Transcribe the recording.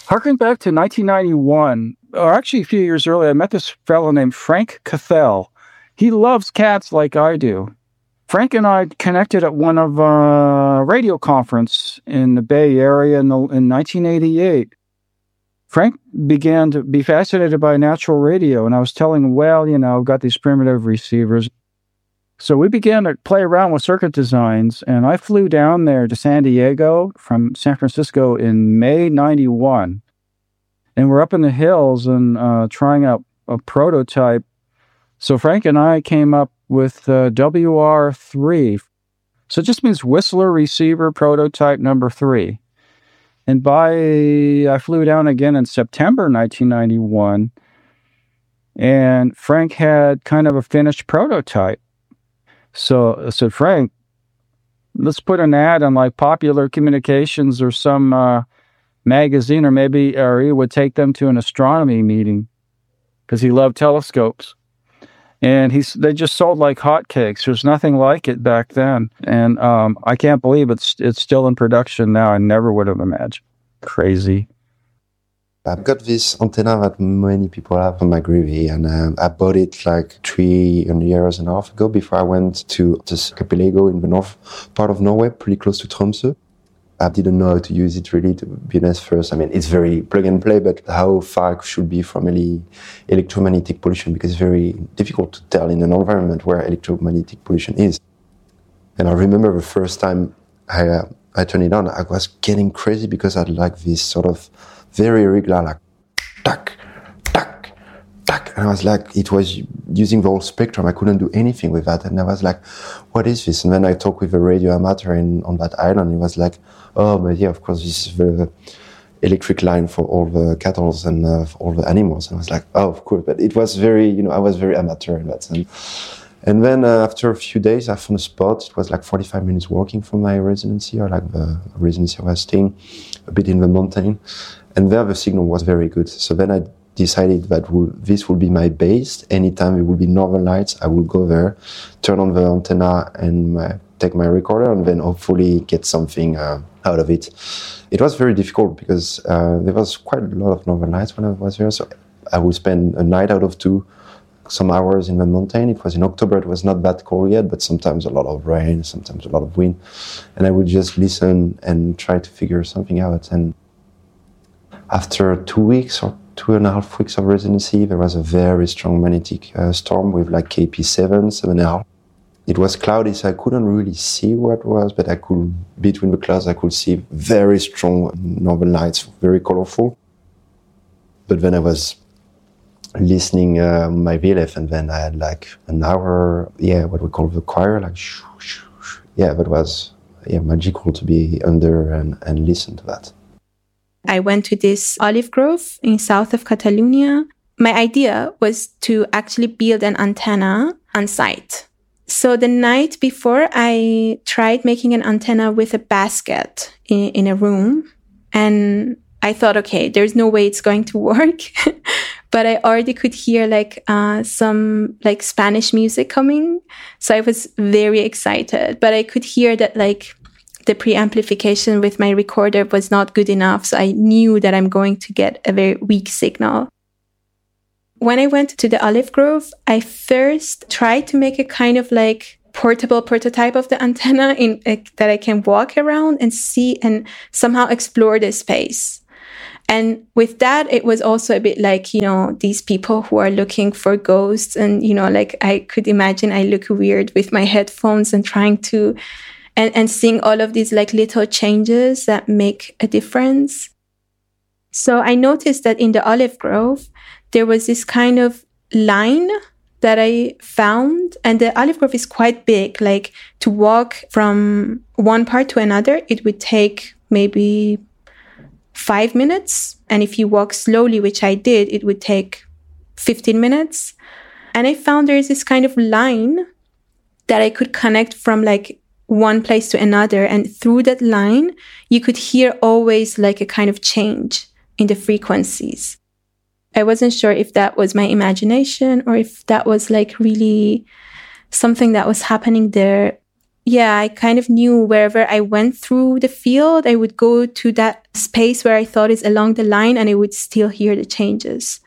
Harking back to 1991, or actually a few years earlier, I met this fellow named Frank Cathell. He loves cats like I do. Frank and I connected at one of a radio conference in the Bay Area in 1988. Frank began to be fascinated by natural radio, and I was telling him, well, I've got these primitive receivers. So we began to play around with circuit designs, and I flew down there to San Diego from San Francisco in May 91. And we're up in the hills and trying out a prototype. So Frank and I came up with WR3. So it just means Whistler Receiver Prototype number 3. And I flew down again in September 1991, and Frank had kind of a finished prototype. So I said, Frank, let's put an ad on like Popular Communications or some magazine, or maybe he would take them to an astronomy meeting because he loved telescopes. And they just sold like hotcakes. There's nothing like it back then. And I can't believe it's still in production now. I never would have imagined. Crazy. I've got this antenna that many people have on my Groovy, and I bought it like 3 years and a half ago before I went to this archipelago in the north part of Norway, pretty close to Tromsø. I didn't know how to use it really, to be honest, first. I mean, it's very plug and play, but how far it should be from electromagnetic pollution, because it's very difficult to tell in an environment where electromagnetic pollution is. And I remember the first time I turned it on, I was getting crazy because I had like this sort of very irregular, like, tack, tack, tack. And I was like, it was using the whole spectrum. I couldn't do anything with that. And I was like, what is this? And then I talked with a radio amateur on that island. He was like, oh, but yeah, of course, this is the electric line for all the cattle and all the animals. And I was like, oh, of course. But it was very, I was very amateur in that sense. And then after a few days, I found a spot. It was like 45 minutes walking from my residency, or like the residency I was staying, a bit in the mountain. And there the signal was very good. So then I decided that this will be my base. Anytime there will be northern lights, I will go there, turn on the antenna and take my recorder, and then hopefully get something out of it. It was very difficult because there was quite a lot of northern lights when I was there. So I would spend a night out of 2, some hours in the mountain. It was in October, it was not that cold yet, but sometimes a lot of rain, sometimes a lot of wind. And I would just listen and try to figure something out. And after 2 weeks or 2.5 weeks of residency, there was a very strong magnetic storm with like KP7, 7.5. It was cloudy, so I couldn't really see what it was, but between the clouds, I could see very strong northern lights, very colorful. But then I was listening my VLF, and then I had like an hour, what we call the choir, like shoo, shoo, shoo. Yeah, that was magical to be under and listen to that. I went to this olive grove in south of Catalonia. My idea was to actually build an antenna on site. So the night before, I tried making an antenna with a basket in a room. And I thought, okay, there's no way it's going to work. But I already could hear like some like Spanish music coming. So I was very excited. But I could hear that like the preamplification with my recorder was not good enough. So I knew that I'm going to get a very weak signal. When I went to the olive grove, I first tried to make a kind of like portable prototype of the antenna that I can walk around and see and somehow explore the space. And with that, it was also a bit like, these people who are looking for ghosts. And, like I could imagine I look weird with my headphones and trying to and seeing all of these like little changes that make a difference. So I noticed that in the olive grove, there was this kind of line that I found. And the olive grove is quite big. Like to walk from one part to another, it would take maybe 5 minutes. And if you walk slowly, which I did, it would take 15 minutes. And I found there's this kind of line that I could connect from like one place to another. And through that line, you could hear always like a kind of change in the frequencies. I wasn't sure if that was my imagination or if that was like really something that was happening there. yeah, I kind of knew wherever I went through the field, I would go to that space where I thought is along the line and I would still hear the changes.